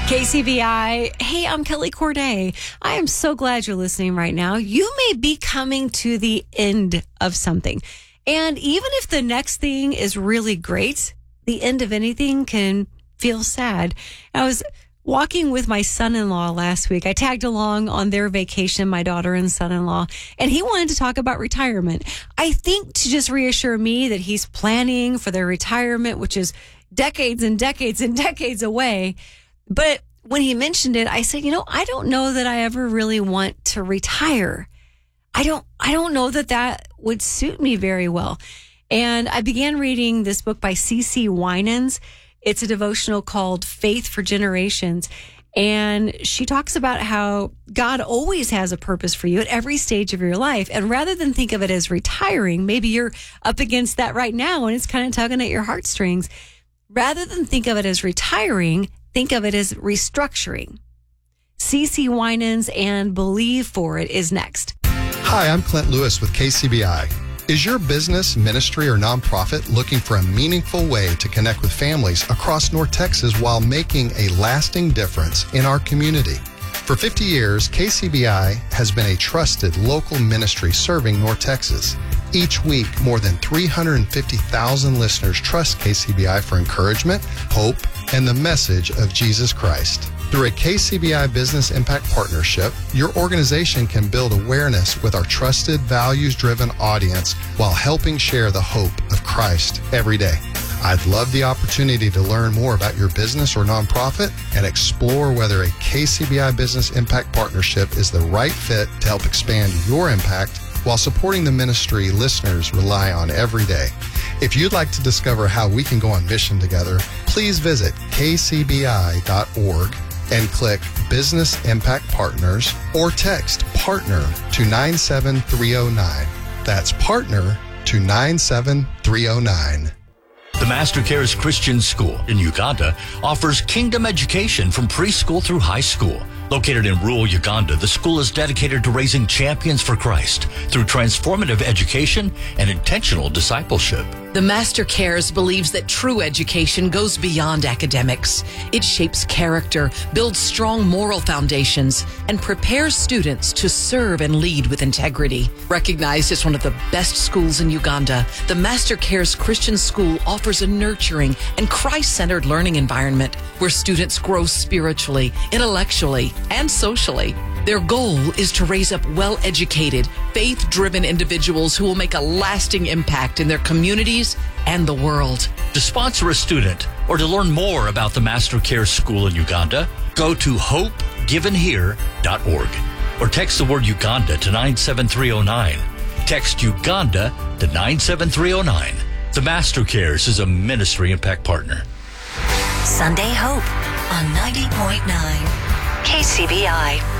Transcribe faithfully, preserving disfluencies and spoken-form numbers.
K C B I. Hey, I'm Kelly Corday. I am so glad you're listening right now. You may be coming to the end of something. And even if the next thing is really great, the end of anything can feel sad. I was walking with my son-in-law last week. I tagged along on their vacation, my daughter and son-in-law, and he wanted to talk about retirement. I think to just reassure me that he's planning for their retirement, which is decades and decades and decades away. But when he mentioned it, I said, you know, I don't know that I ever really want to retire. I don't, I don't know that that would suit me very well. And I began reading this book by C C Winans. It's a devotional called Faith for Generations. And she talks about how God always has a purpose for you at every stage of your life. And rather than think of it as retiring, maybe you're up against that right now and it's kind of tugging at your heartstrings. Rather than think of it as retiring, think of it as restructuring. C C Winans and Believe for It is next. Hi, I'm Clint Lewis with K C B I. Is your business, ministry, or nonprofit looking for a meaningful way to connect with families across North Texas while making a lasting difference in our community? For fifty years, K C B I has been a trusted local ministry serving North Texas. Each week, more than three hundred fifty thousand listeners trust K C B I for encouragement, hope, and the message of Jesus Christ. Through a K C B I Business Impact Partnership, your organization can build awareness with our trusted, values-driven audience while helping share the hope of Christ every day. I'd love the opportunity to learn more about your business or nonprofit and explore whether a K C B I Business Impact Partnership is the right fit to help expand your impact while supporting the ministry listeners rely on every day. If you'd like to discover how we can go on mission together, please visit k c b i dot org and click Business Impact Partners or text PARTNER to nine seven three zero nine. That's PARTNER to nine seven three zero nine. The Master Cares Christian School in Uganda offers kingdom education from preschool through high school. Located in rural Uganda, the school is dedicated to raising champions for Christ through transformative education and intentional discipleship. The Master Cares believes that true education goes beyond academics. It shapes character, builds strong moral foundations, and prepares students to serve and lead with integrity. Recognized as one of the best schools in Uganda, the Master Cares Christian School offers a nurturing and Christ-centered learning environment where students grow spiritually, intellectually, and socially. Their goal is to raise up well-educated, faith-driven individuals who will make a lasting impact in their communities and the world. To sponsor a student or to learn more about the Master Care School in Uganda, go to hope given here dot org or text the word Uganda to nine seven three zero nine. Text Uganda to nine seven three zero nine. The Master Cares is a ministry impact partner. Sunday Hope on ninety point nine K C B I.